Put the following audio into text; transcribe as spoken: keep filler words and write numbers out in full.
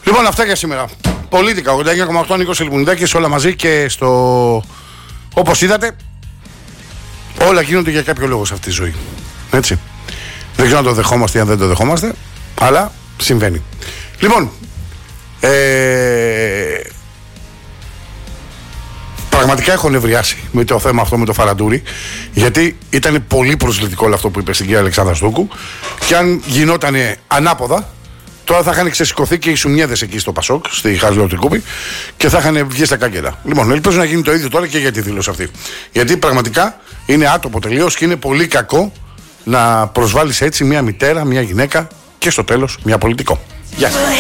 Λοιπόν, αυτά για σήμερα. Πολίτικα, ογδόντα εννιά κόμμα οκτώ Νίκος Ελμουνιδάκης, όλα μαζί και στο. Όπως είδατε, όλα γίνονται για κάποιο λόγο σε αυτή τη ζωή. Έτσι. Δεν ξέρω αν το δεχόμαστε ή αν δεν το δεχόμαστε, αλλά συμβαίνει. Λοιπόν, ε... πραγματικά έχω νευριάσει με το θέμα αυτό με το Φαραντούρι, γιατί ήταν πολύ προσβλητικό όλο αυτό που είπε στην κυρία Αλεξάνδρα Στούκου, και αν γινόταν ανάποδα, τώρα θα είχαν ξεσηκωθεί και οι Σουμιέδες εκεί στο Πασόκ, στη Χαζηλοτρικούπη, και θα είχαν βγει στα κάγκελα. Λοιπόν, ελπίζω να γίνει το ίδιο τώρα και για τη δήλωση αυτή. Γιατί πραγματικά είναι άτομο τελείως και είναι πολύ κακό να προσβάλλεις έτσι μια μητέρα, μια γυναίκα και στο τέλος μια πολιτικό. Γεια σας.